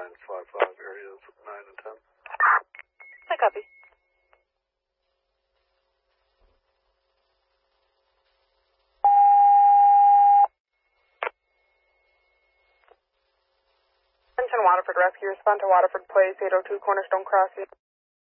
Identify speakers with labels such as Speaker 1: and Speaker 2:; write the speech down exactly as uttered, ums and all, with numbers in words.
Speaker 1: nine five five, areas nine and ten.
Speaker 2: I copy. Attention Waterford Rescue, respond to Waterford Place, eight oh two Cornerstone Crossing.